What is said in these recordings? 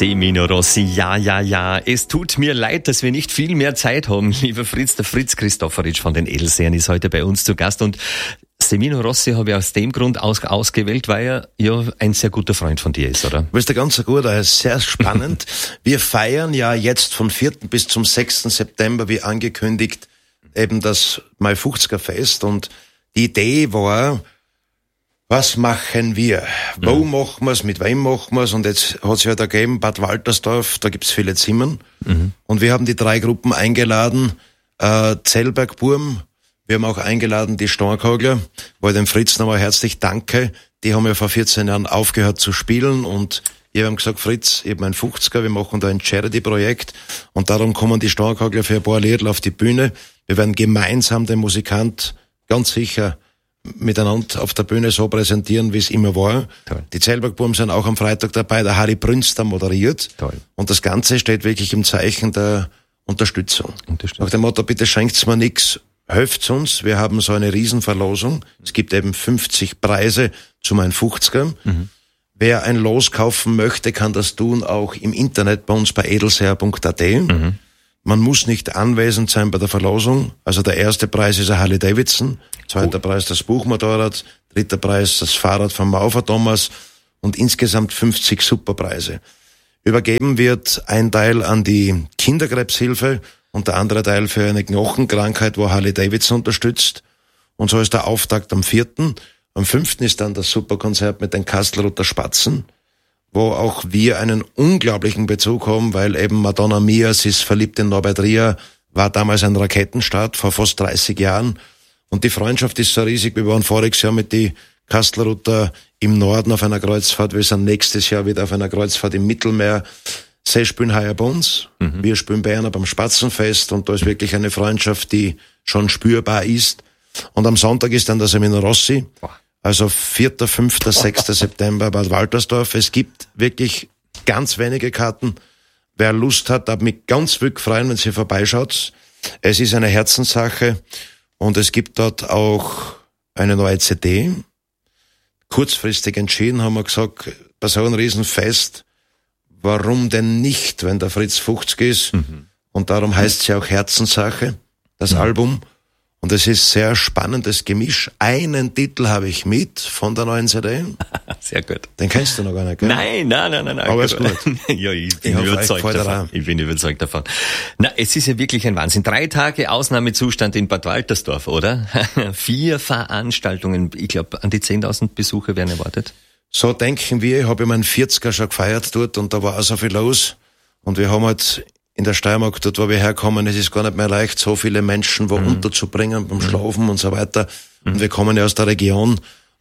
Semino Rossi, ja. Es tut mir leid, dass wir nicht viel mehr Zeit haben. Lieber Fritz, der Fritz Christofferitsch von den Edelsehern ist heute bei uns zu Gast. Und Semino Rossi habe ich aus dem Grund ausgewählt, weil er ja ein sehr guter Freund von dir ist, oder? Du bist ein ganz guter, er ist sehr spannend. Wir feiern ja jetzt vom 4. bis zum 6. September, wie angekündigt, eben das Mai 50er Fest. Und die Idee war, was machen wir? Wo machen wir es? Mit wem machen wir es? Und jetzt hat es ja da gegeben, Bad Waltersdorf, da gibt's viele Zimmern. Und wir haben die 3 Gruppen eingeladen, Zellberg Burm, wir haben auch eingeladen die Stornkogler, wo ich dem Fritz nochmal herzlich danke. Die haben ja vor 14 Jahren aufgehört zu spielen und wir haben gesagt, Fritz, ich habe mein 50er, wir machen da ein Charity-Projekt und darum kommen die Stornkogler für ein paar Liedl auf die Bühne. Wir werden gemeinsam den Musikant ganz sicher miteinander auf der Bühne so präsentieren, wie es immer war. Toll. Die Zellbergbuben sind auch am Freitag dabei, der Harry Brünster moderiert. Toll. Und das Ganze steht wirklich im Zeichen der Unterstützung. Nach dem Motto, bitte schenkt's mir nix, helft's uns. Wir haben so eine Riesenverlosung. Es gibt eben 50 Preise zu meinen 50ern. Wer ein Los kaufen möchte, kann das tun, auch im Internet bei uns bei edelseher.at. Man muss nicht anwesend sein bei der Verlosung. Also der erste Preis ist ein Harley Davidson, zweiter Preis das Buchmotorrad, dritter Preis das Fahrrad von Maufer Thomas und insgesamt 50 Superpreise. Übergeben wird ein Teil an die Kinderkrebshilfe und der andere Teil für eine Knochenkrankheit, wo Harley Davidson unterstützt. Und so ist der Auftakt am 4. Am 5. ist dann das Superkonzert mit den Kastelruther Spatzen, wo auch wir einen unglaublichen Bezug haben, weil eben Madonna Mia, sie ist verliebt in Norbert Rier, war damals ein Raketenstart vor fast 30 Jahren. Und die Freundschaft ist so riesig. Wir waren voriges Jahr mit die Kastelruther im Norden auf einer Kreuzfahrt. Wir sind nächstes Jahr wieder auf einer Kreuzfahrt im Mittelmeer. Sie spielen heuer bei uns. Wir spielen Berner beim Spatzenfest. Und da ist wirklich eine Freundschaft, die schon spürbar ist. Und am Sonntag ist dann der Semino Rossi. Also 4., 5., 6. September Bad Waltersdorf. Es gibt wirklich ganz wenige Karten. Wer Lust hat, darf mich ganz wirklich freuen, wenn Sie vorbeischaut. Es ist eine Herzenssache und es gibt dort auch eine neue CD. Kurzfristig entschieden haben wir gesagt, bei so einem Riesenfest, warum denn nicht, wenn der Fritz 50 ist? Und darum heißt es ja auch Herzenssache, das Album. Und es ist sehr spannendes Gemisch. Einen Titel habe ich mit von der neuen CD. Sehr gut. Den kennst du noch gar nicht, gell? Nein. Aber ist gut. Ja, ich bin überzeugt davon. Na, es ist ja wirklich ein Wahnsinn. 3 Tage Ausnahmezustand in Bad Waltersdorf, oder? 4 Veranstaltungen. Ich glaube, an die 10.000 Besucher werden erwartet. So denken wir. Ich habe ja meinen 40er schon gefeiert dort und da war auch so viel los. Und wir haben halt in der Steiermark, dort wo wir herkommen, es ist gar nicht mehr leicht, so viele Menschen wo unterzubringen beim Schlafen und so weiter. Und wir kommen ja aus der Region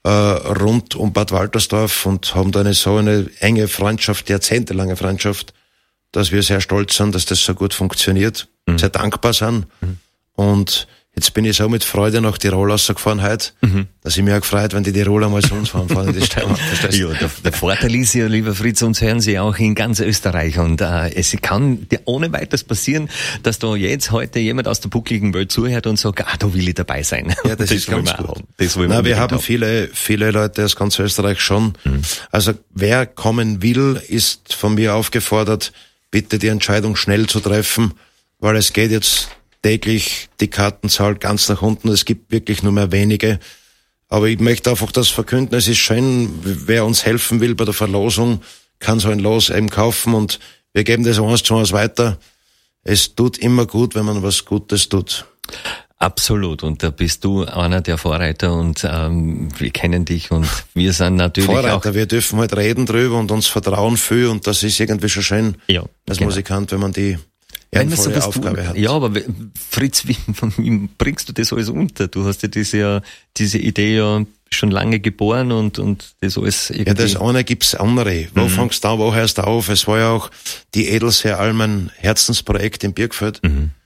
rund um Bad Waltersdorf und haben da so eine enge Freundschaft, jahrzehntelange Freundschaft, dass wir sehr stolz sind, dass das so gut funktioniert, sehr dankbar sind. Und jetzt bin ich so mit Freude nach Tirol rausgefahren heute, dass ich mich auch gefreut, wenn die Tiroler mal zu uns fahren in die Steiermark. Ja, der Vorteil ist ja, lieber Fritz, uns hören Sie auch in ganz Österreich und es kann dir ohne weiteres passieren, dass da jetzt heute jemand aus der buckligen Welt zuhört und sagt, da will ich dabei sein. Ja, das ist ganz gut. Wir haben viele Leute aus ganz Österreich schon. Also wer kommen will, ist von mir aufgefordert, bitte die Entscheidung schnell zu treffen, weil es geht jetzt täglich die Kartenzahl ganz nach unten. Es gibt wirklich nur mehr wenige. Aber ich möchte einfach das verkünden. Es ist schön, wer uns helfen will bei der Verlosung, kann so ein Los eben kaufen und wir geben das 1:1 weiter. Es tut immer gut, wenn man was Gutes tut. Absolut. Und da bist du einer der Vorreiter und wir kennen dich und wir sind natürlich Vorreiter. Wir dürfen halt reden drüber und uns vertrauen viel und das ist irgendwie schon schön als Musikant, wenn man die ehrenvolle Aufgabe hat. Ja, aber Fritz, wie bringst du das alles unter? Du hast ja diese Idee ja schon lange geboren und das alles irgendwie... Ja, das eine gibt's andere. Wo fängst du an, wo hörst du auf? Es war ja auch die Edelseher Alm, Herzensprojekt in Birgfeld,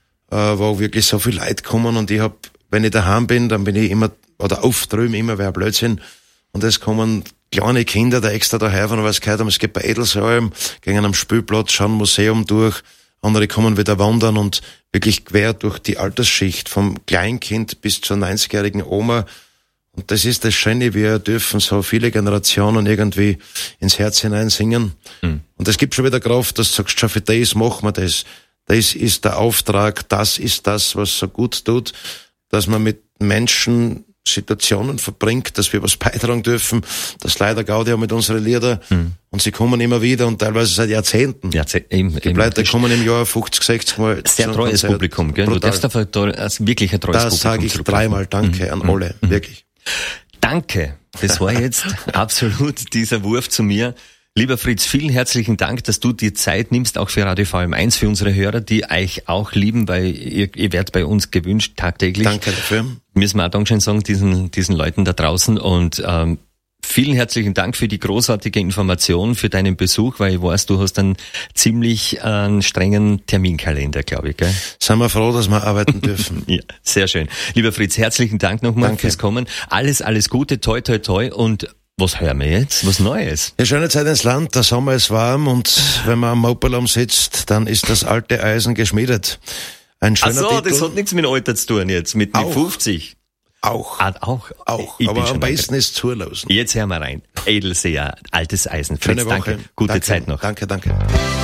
wo wirklich so viel Leute kommen und wenn ich daheim bin, dann bin ich immer, oder auf drüben immer, wäre Blödsinn. Und es kommen kleine Kinder, die extra daher von was gehört haben. Es geht bei Edelseher Alm, gehen am Spielplatz, schauen Museum durch. Andere kommen wieder wandern und wirklich quer durch die Altersschicht, vom Kleinkind bis zur 90-jährigen Oma. Und das ist das Schöne, wir dürfen so viele Generationen irgendwie ins Herz hinein singen. Und es gibt schon wieder Kraft, dass du sagst, schon für das machen wir das. Das ist der Auftrag, das ist das, was so gut tut, dass man mit Menschen Situationen verbringt, dass wir was beitragen dürfen. Das leider Gaudi auch mit unseren Liedern. Und sie kommen immer wieder und teilweise seit Jahrzehnten. Die Leute kommen im Jahr 50, 60 Mal. Sehr treues Publikum, gell? Du darfst dafür wirklich ein treues Publikum. Das sage ich dreimal Danke an alle, wirklich. Danke. Das war jetzt absolut dieser Wurf zu mir. Lieber Fritz, vielen herzlichen Dank, dass du dir Zeit nimmst, auch für Radio VM1, für unsere Hörer, die euch auch lieben, weil ihr werdet bei uns gewünscht, tagtäglich. Danke dafür. Müssen wir auch Dankeschön sagen, diesen Leuten da draußen. Und vielen herzlichen Dank für die großartige Information, für deinen Besuch, weil ich weiß, du hast einen ziemlich strengen Terminkalender, glaube ich, gell? Sind wir froh, dass wir arbeiten dürfen. Ja, sehr schön. Lieber Fritz, herzlichen Dank nochmal fürs Kommen. Alles Gute, toi, toi, toi und was hören wir jetzt? Was Neues? Ja, schöne Zeit ins Land, der Sommer ist warm und wenn man am Moperlam sitzt, dann ist das alte Eisen geschmiedet. Ein schöner Titel. Das hat nichts mit dem Alter zu tun jetzt, mit 50. Auch. Auch. Aber am besten ist zulassen. Jetzt hören wir rein. Edelseher, altes Eisen. Fritz, schöne Woche. Danke. Gute Zeit noch. Danke.